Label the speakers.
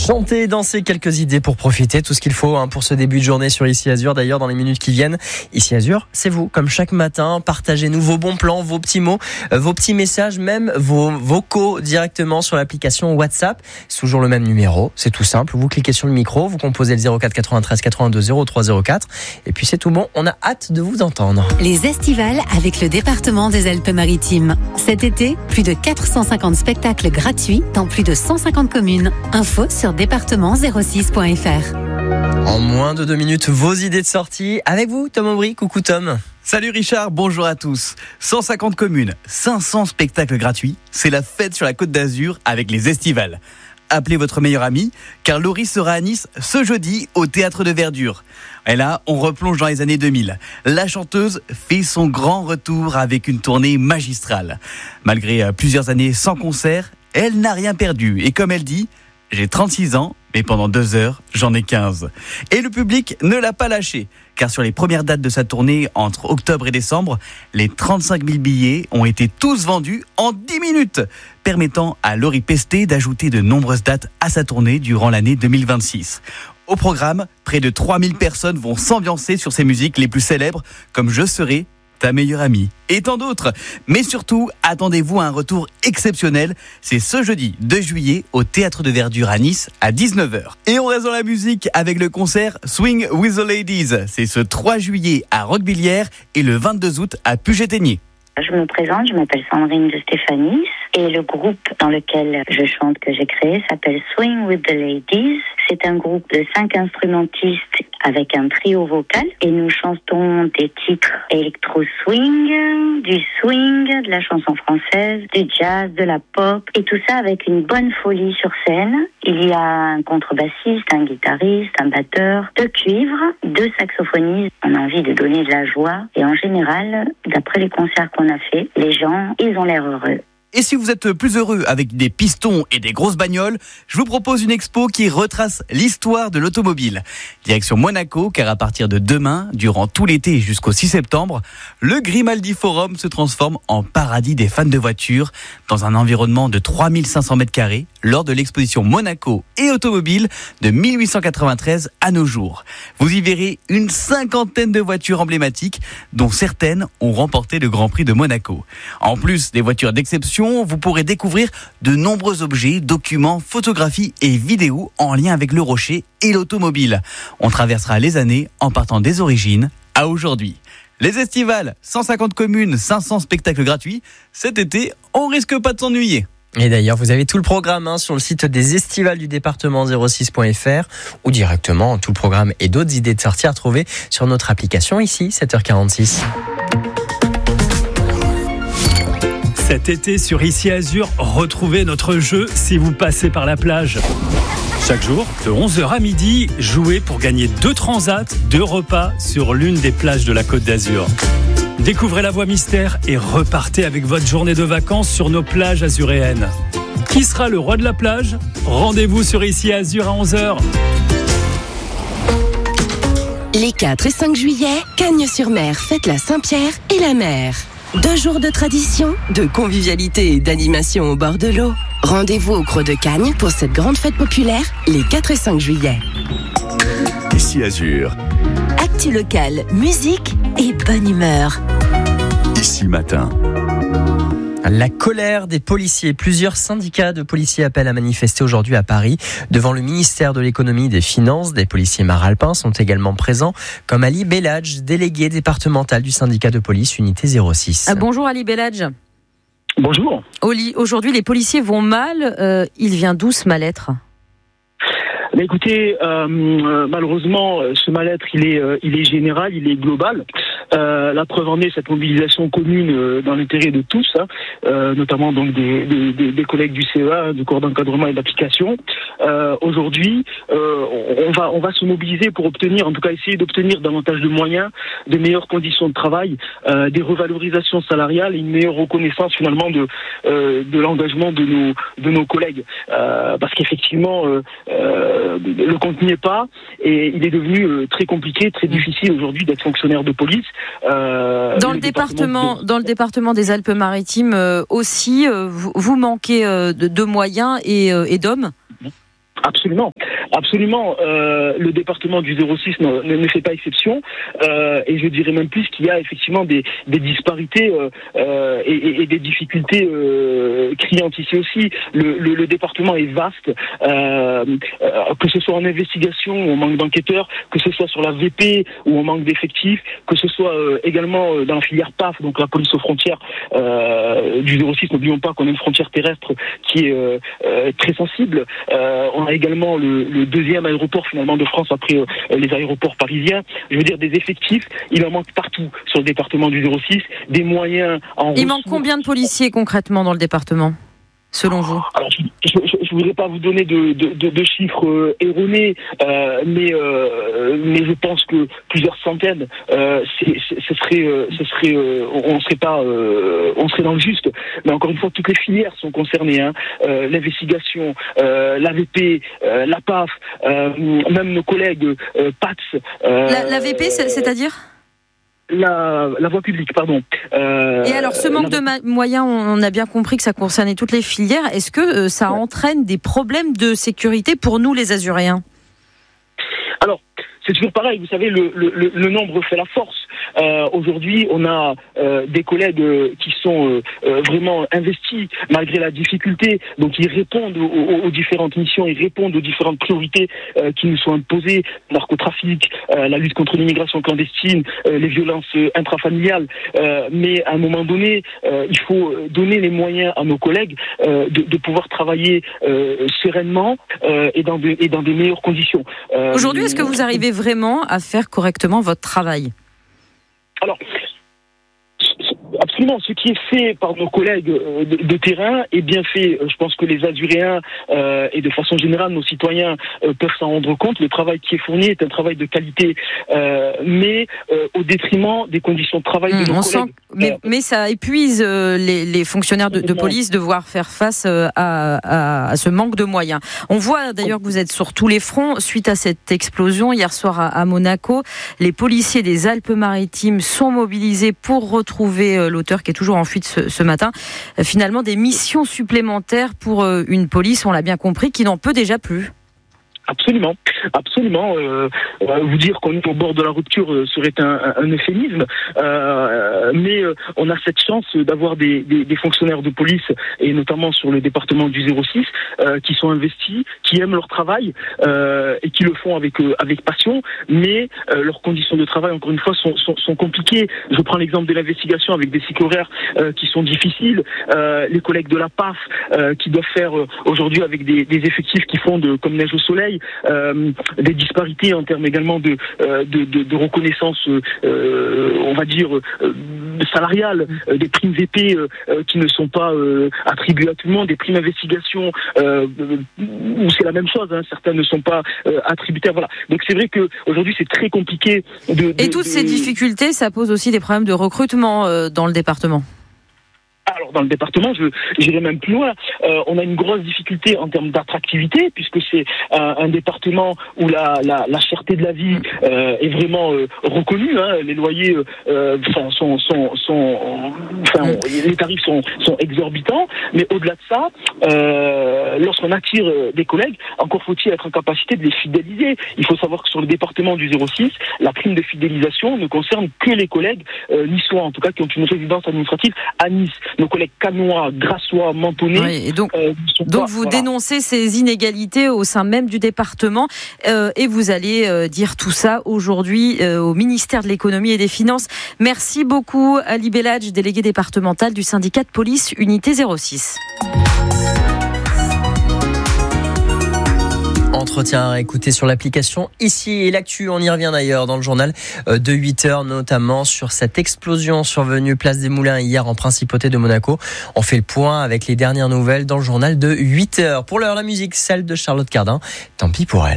Speaker 1: Chanter, danser, quelques idées pour profiter, tout ce qu'il faut pour ce début de journée sur Ici Azur. D'ailleurs, dans les minutes qui viennent, Ici Azur, c'est vous, comme chaque matin. Partagez-nous vos bons plans, vos petits mots, vos petits messages, même vos vocaux directement sur l'application WhatsApp. C'est toujours le même numéro, c'est tout simple. Vous cliquez sur le micro, vous composez le 04 93 82 03 04 et puis c'est tout bon. On a hâte de vous entendre.
Speaker 2: Les Estivales avec le département des Alpes-Maritimes. Cet été, plus de 450 spectacles gratuits dans plus de 150 communes. Info sur département06.fr.
Speaker 1: En moins de 2 minutes, vos idées de sortie avec vous, Tom Aubry. Coucou Tom.
Speaker 3: Salut Richard, bonjour à tous. 150 communes, 500 spectacles gratuits, c'est la fête sur la Côte d'Azur avec les Estivales. Appelez votre meilleur ami, car Laurie sera à Nice ce jeudi au Théâtre de Verdure. Et là, on replonge dans les années 2000. La chanteuse fait son grand retour avec une tournée magistrale. Malgré plusieurs années sans concert, elle n'a rien perdu. Et comme elle dit, j'ai 36 ans, mais pendant 2 heures, j'en ai 15. Et le public ne l'a pas lâché, car sur les premières dates de sa tournée, entre octobre et décembre, les 35 000 billets ont été tous vendus en 10 minutes, permettant à Laurie Pestet d'ajouter de nombreuses dates à sa tournée durant l'année 2026. Au programme, près de 3000 personnes vont s'ambiancer sur ses musiques les plus célèbres, comme Je serai ta meilleure amie, et tant d'autres. Mais surtout, attendez-vous à un retour exceptionnel. C'est ce jeudi 2 juillet au Théâtre de Verdure à Nice à 19h. Et on reste dans la musique avec le concert Swing with the Ladies. C'est ce 3 juillet à Roquebillière et le 22 août à Puget-Théniers.
Speaker 4: Je me présente, je m'appelle Sandrine de Stéphanie et le groupe dans lequel je chante que j'ai créé s'appelle Swing with the Ladies. C'est un groupe de 5 instrumentistes avec un trio vocal et nous chantons des titres électro-swing, du swing, de la chanson française, du jazz, de la pop et tout ça avec une bonne folie sur scène. Il y a un contrebassiste, un guitariste, un batteur, 2 cuivres, 2 saxophonistes. On a envie de donner de la joie et en général, d'après les concerts qu'on a fait, les gens, ils ont l'air heureux.
Speaker 3: Et si vous êtes plus heureux avec des pistons et des grosses bagnoles, je vous propose une expo qui retrace l'histoire de l'automobile. Direction Monaco, car à partir de demain, durant tout l'été et jusqu'au 6 septembre, le Grimaldi Forum se transforme en paradis des fans de voitures dans un environnement de 3500 m² lors de l'exposition Monaco et automobile de 1893 à nos jours. Vous y verrez une 50aine de voitures emblématiques, dont certaines ont remporté le Grand Prix de Monaco. En plus des voitures d'exception, vous pourrez découvrir de nombreux objets, documents, photographies et vidéos en lien avec le rocher et l'automobile. On traversera les années en partant des origines à aujourd'hui. Les Estivales, 150 communes, 500 spectacles gratuits. Cet été, on risque pas de s'ennuyer.
Speaker 1: Et d'ailleurs, vous avez tout le programme sur le site des Estivales du département 06.fr ou directement tout le programme et d'autres idées de sortie à retrouver sur notre application ici, 7h46.
Speaker 5: Cet été sur Ici Azur, retrouvez notre jeu si vous passez par la plage. Chaque jour, de 11h à midi, jouez pour gagner 2 transats, 2 repas sur l'une des plages de la Côte d'Azur. Découvrez la voie mystère et repartez avec votre journée de vacances sur nos plages azuréennes. Qui sera le roi de la plage ? Rendez-vous sur Ici Azur à 11h.
Speaker 6: Les 4 et 5 juillet, Cagnes-sur-Mer fête la Saint-Pierre et la mer. 2 jours de tradition, de convivialité et d'animation au bord de l'eau. Rendez-vous au Creux de Cagnes pour cette grande fête populaire les 4 et 5 juillet.
Speaker 7: Ici Azur.
Speaker 6: Actu local, musique et bonne humeur.
Speaker 7: Ici matin.
Speaker 1: La colère des policiers. Plusieurs syndicats de policiers appellent à manifester aujourd'hui à Paris devant le ministère de l'économie et des finances. Des policiers maralpins sont également présents, comme Ali Belladj, délégué départemental du syndicat de police Unité 06.
Speaker 8: Bonjour Ali Belladj.
Speaker 9: Bonjour.
Speaker 8: Aujourd'hui, les policiers vont mal. Il vient d'où ce mal-être ?
Speaker 9: Écoutez, malheureusement, ce mal-être, il est général, il est global. La preuve en est cette mobilisation commune dans l'intérêt de tous, notamment donc des collègues du CEA, du corps d'encadrement et d'application. Aujourd'hui, on va se mobiliser pour obtenir, en tout cas essayer d'obtenir davantage de moyens, de meilleures conditions de travail, des revalorisations salariales et une meilleure reconnaissance finalement de l'engagement de nos collègues. Parce qu'effectivement, le compte n'y est pas et il est devenu très compliqué, très difficile aujourd'hui d'être fonctionnaire de police.
Speaker 8: Dans le département des Alpes-Maritimes aussi, vous manquez de moyens et d'hommes ?
Speaker 9: Absolument. Le département du 06 ne fait pas exception, et je dirais même plus qu'il y a effectivement des disparités et des difficultés criantes ici aussi. Le département est vaste, que ce soit en investigation où on manque d'enquêteurs, que ce soit sur la VP où on manque d'effectifs, que ce soit également dans la filière PAF, donc la police aux frontières du 06. N'oublions pas qu'on a une frontière terrestre qui est très sensible. On a également le deuxième aéroport finalement de France après les aéroports parisiens. Je veux dire, des effectifs, il en manque partout sur le département du 06, des moyens en ressources.
Speaker 8: Il manque combien de policiers concrètement dans le département, selon vous? Alors,
Speaker 9: je voudrais pas vous donner de chiffres erronés, mais je pense que plusieurs centaines, on serait dans le juste. Mais encore une fois, toutes les filières sont concernées, l'investigation, l'AVP, la PAF, même nos collègues PATS.
Speaker 8: L'AVP, c'est-à-dire ?
Speaker 9: La voie publique, pardon.
Speaker 8: Et alors, ce manque de moyens, on a bien compris que ça concernait toutes les filières. Est-ce que ça entraîne des problèmes de sécurité pour nous, les Azuréens ?
Speaker 9: Alors, c'est toujours pareil, vous savez, le nombre fait la force. Aujourd'hui, on a des collègues qui sont vraiment investis malgré la difficulté. Donc, ils répondent aux différentes missions, ils répondent aux différentes priorités qui nous sont imposées. Narcotrafic, la lutte contre l'immigration clandestine, les violences intrafamiliales. Mais à un moment donné, il faut donner les moyens à nos collègues de pouvoir travailler sereinement et dans des meilleures conditions.
Speaker 8: Aujourd'hui, est-ce que vous arrivez vraiment à faire correctement votre travail ?
Speaker 9: Alors, absolument, ce qui est fait par nos collègues de terrain est bien fait. Je pense que les Azuréens et de façon générale nos citoyens peuvent s'en rendre compte. Le travail qui est fourni est un travail de qualité, mais au détriment des conditions de travail de nos collègues.
Speaker 8: Mais ça épuise les fonctionnaires de police devoir faire face à ce manque de moyens. On voit d'ailleurs que vous êtes sur tous les fronts suite à cette explosion hier soir à Monaco. Les policiers des Alpes-Maritimes sont mobilisés pour retrouver l'auteur qui est toujours en fuite ce matin. Finalement, des missions supplémentaires pour une police, on l'a bien compris, qui n'en peut déjà plus.
Speaker 9: Absolument. Vous dire qu'on est au bord de la rupture serait un euphémisme, mais on a cette chance d'avoir des fonctionnaires de police, et notamment sur le département du 06, qui sont investis, qui aiment leur travail et qui le font avec passion, mais leurs conditions de travail, encore une fois, sont compliquées. Je prends l'exemple de l'investigation avec des cycles horaires qui sont difficiles, les collègues de la PAF qui doivent faire aujourd'hui avec des effectifs qui font comme neige au soleil, des disparités en termes également de reconnaissance, on va dire, salariale, des primes VP qui ne sont pas attribuées à tout le monde, des primes investigation où c'est la même chose, certaines ne sont pas attributaires. Voilà. Donc c'est vrai qu'aujourd'hui c'est très compliqué
Speaker 8: Et toutes ces difficultés, ça pose aussi des problèmes de recrutement dans le département.
Speaker 9: Alors dans le département, j'irai même plus loin. On a une grosse difficulté en termes d'attractivité, puisque c'est un département où la cherté de la vie est vraiment reconnue. Les loyers, les tarifs sont exorbitants. Mais au-delà de ça, lorsqu'on attire des collègues, encore faut-il être en capacité de les fidéliser. Il faut savoir que sur le département du 06, la prime de fidélisation ne concerne que les collègues niçois, en tout cas qui ont une résidence administrative à Nice. Nos collègues cannois, grassois, mentonnais.
Speaker 8: Oui, et donc vous dénoncez ces inégalités au sein même du département et vous allez dire tout ça aujourd'hui au ministère de l'économie et des finances. Merci beaucoup Ali Belladj, délégué départemental du syndicat de police Unité 06.
Speaker 1: Entretien à écouter sur l'application Ici et l'actu. On y revient d'ailleurs dans le journal de 8h, notamment sur cette explosion survenue place des Moulins hier en principauté de Monaco. On fait le point avec les dernières nouvelles dans le journal de 8h. Pour l'heure, la musique, celle de Charlotte Cardin. Tant pis pour elle.